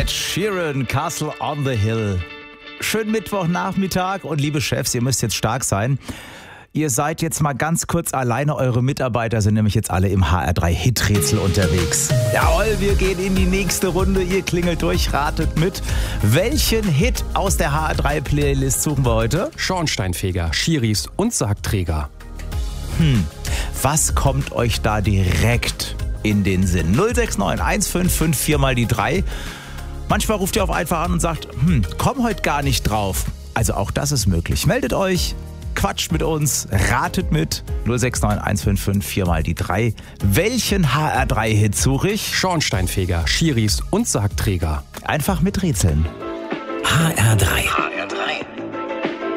Ed Sheeran, Castle on the Hill. Schönen Mittwochnachmittag und liebe Chefs, ihr müsst jetzt stark sein. Ihr seid jetzt mal ganz kurz alleine, eure Mitarbeiter sind nämlich jetzt alle im HR3-Hit-Rätsel unterwegs. Jawohl, wir gehen in die nächste Runde, ihr klingelt durch, ratet mit. Welchen Hit aus der HR3-Playlist suchen wir heute? Schornsteinfeger, Schiris und Sargträger. Was kommt euch da direkt in den Sinn? 069 155 4 mal die 3. Manchmal ruft ihr auf einfach an und sagt, komm heute gar nicht drauf. Also auch das ist möglich. Meldet euch, quatscht mit uns, ratet mit. 069 155 4 mal die 3. Welchen HR3-Hit suche ich? Schornsteinfeger, Schiris und Sargträger. Einfach miträtseln. HR3.